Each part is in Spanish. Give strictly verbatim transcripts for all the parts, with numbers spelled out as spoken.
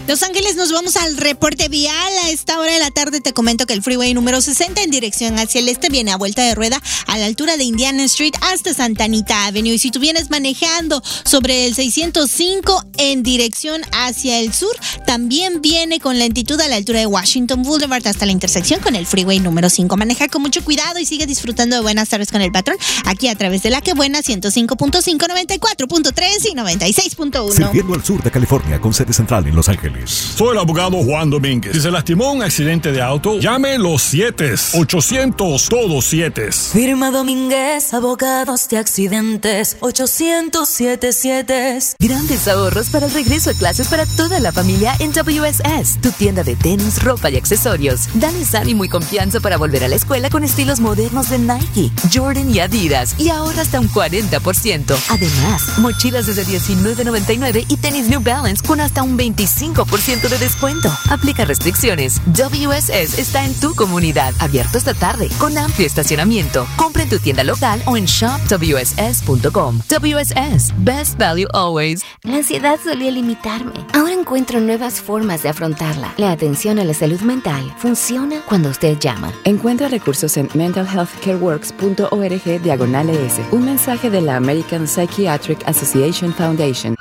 Los Ángeles, nos vamos al reporte vial. A esta hora de la tarde te comento que el freeway número sesenta en dirección hacia el este viene a vuelta de rueda a la altura de Indiana Street hasta Santa Anita Avenue. Y si tú vienes manejando sobre el seiscientos cinco en dirección hacia el sur, también viene con lentitud a la altura de Washington Boulevard hasta la intersección con el freeway número cinco. Maneja con mucho cuidado y sigue disfrutando de Buenas Tardes con el Patrón aquí a través de La Que Buena ciento cinco punto cinco, noventa y cuatro punto tres y noventa y seis punto uno. Sirviendo al sur de California con sede central en Los Ángeles. Soy el abogado Juan Domínguez. Si se lastimó un accidente de auto, llame los siete ochocientos todos siete. Firma Domínguez, abogados de accidentes, ochocientos setenta y siete. Grandes ahorros para el regreso a clases para toda la familia en W S S, tu tienda de tenis, ropa y accesorios. Dales ánimo y confianza para volver a la escuela con estilos modernos de Nike, Jordan y Adidas y ahorra hasta un cuarenta por ciento. Además, mochilas desde diecinueve noventa y nueve y tenis New Balance con hasta un veinticinco por ciento de descuento. Aplica restricciones. W S S está en tu comunidad, abierto esta tarde, con amplio estacionamiento. Compra en tu tienda local o en shop w s s punto com. W S S, best value always. La ansiedad solía limitarme. Ahora encuentro nuevas formas de afrontarla. La atención a la salud mental funciona cuando usted llama. Encuentra recursos en mental health care works punto org diagonal E S. Un mensaje de la American Psychiatric Association Foundation.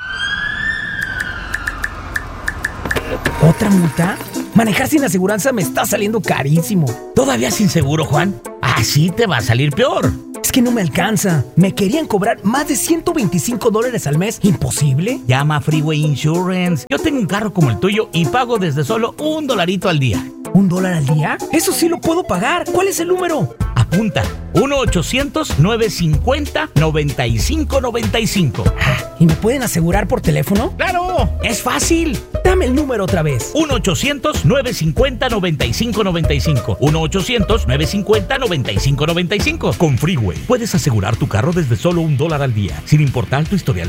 ¿Otra multa? Manejar sin aseguranza me está saliendo carísimo. ¿Todavía sin seguro, Juan? Así te va a salir peor. Es que no me alcanza. Me querían cobrar más de ciento veinticinco dólares al mes. ¿Imposible? Llama a Freeway Insurance. Yo tengo un carro como el tuyo y pago desde solo un dolarito al día. ¿Un dólar al día? Eso sí lo puedo pagar. ¿Cuál es el número? Apunta. uno ochocientos nueve cincuenta noventa y cinco noventa y cinco. ¿Y me pueden asegurar por teléfono? ¡Claro! ¡Es fácil! Dame el número otra vez. uno ochocientos nueve cincuenta noventa y cinco noventa y cinco. uno ochocientos nueve cincuenta noventa y cinco noventa y cinco. Con Freeway puedes asegurar tu carro desde solo un dólar al día, sin importar tu historial